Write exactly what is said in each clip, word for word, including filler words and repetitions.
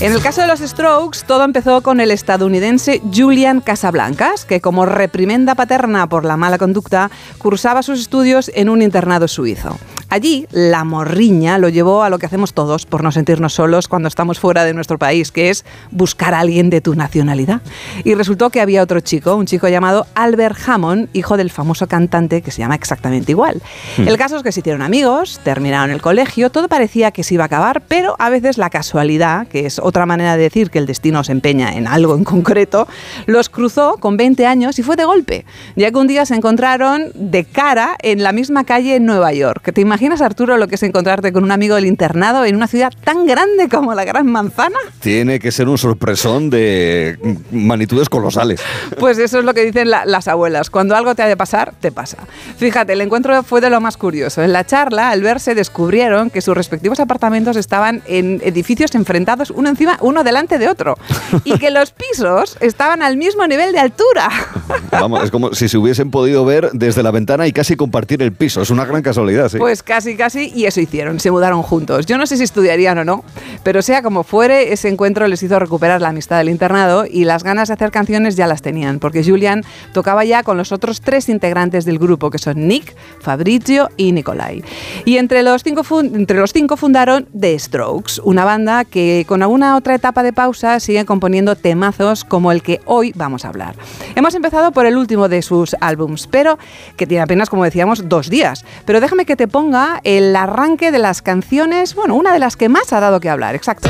En el caso de los Strokes, todo empezó con el estadounidense Julian Casablancas, que como reprimenda paterna por la mala conducta, cursaba sus estudios en un internado suizo. Allí, la morriña lo llevó a lo que hacemos todos por no sentirnos solos cuando estamos fuera de nuestro país, que es buscar a alguien de tu nacionalidad. Y resultó que había otro chico, un chico llamado Albert Hammond, hijo del famoso cantante que se llama exactamente igual. Hmm. El caso es que se hicieron amigos, terminaron el colegio, todo parecía que se iba a acabar, pero a veces la casualidad, que es otra manera de decir que el destino se empeña en algo en concreto, los cruzó con veinte años y fue de golpe, ya que un día se encontraron de cara en la misma calle en Nueva York. ¿Te imaginas, Arturo, lo que es encontrarte con un amigo del internado en una ciudad tan grande como la Gran Manzana? Tiene que ser un sorpresón de magnitudes colosales. Pues eso es lo que dicen la, las abuelas. Cuando algo te ha de pasar, te pasa. Fíjate, el encuentro fue de lo más curioso. En la charla, al verse, descubrieron que sus respectivos apartamentos estaban en edificios enfrentados uno encima, uno delante de otro. Y que los pisos estaban al mismo nivel de altura. Vamos, es como si se hubiesen podido ver desde la ventana y casi compartir el piso. Es una gran casualidad, sí. Pues casi, casi, y eso hicieron. Se mudaron juntos. Yo no sé si estudiarían o no, pero sea como fuere, ese encuentro les hizo recuperar la amistad del internado y las ganas de hacer canciones ya las tenían, porque Julian tocaba ya con los otros tres integrantes del grupo, que son Nick, Fabrizio y Nikolai. Y entre los cinco, fun- entre los cinco fundaron The Strokes, una banda que con alguna otra etapa de pausa sigue componiendo temazos como el que hoy vamos a hablar. Hemos empezado por el último de sus álbums, pero que tiene apenas, como decíamos, dos días. Pero déjame que te ponga el arranque de las canciones, bueno, una de las que más ha dado que hablar, exacto.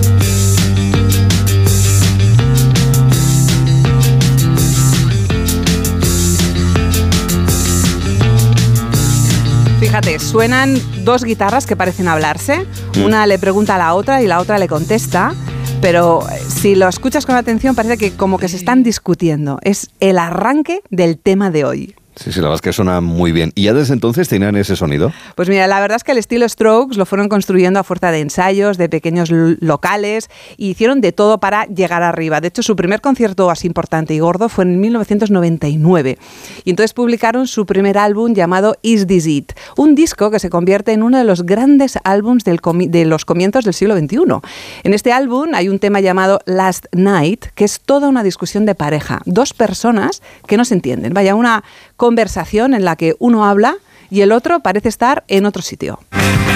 Fíjate, suenan dos guitarras que parecen hablarse, una le pregunta a la otra y la otra le contesta, pero si lo escuchas con atención parece que como que se están discutiendo. Es el arranque del tema de hoy. Sí, sí, la verdad es que suena muy bien. ¿Y ya desde entonces tenían ese sonido? Pues mira, la verdad es que el estilo Strokes lo fueron construyendo a fuerza de ensayos, de pequeños l- locales, y hicieron de todo para llegar arriba. De hecho, su primer concierto así importante y gordo fue en mil novecientos noventa y nueve. Y entonces publicaron su primer álbum llamado Is This It? Un disco que se convierte en uno de los grandes álbums del comi- de los comienzos del siglo veintiuno. En este álbum hay un tema llamado Last Night, que es toda una discusión de pareja. Dos personas que no se entienden. Vaya, una conversación en la que uno habla y el otro parece estar en otro sitio.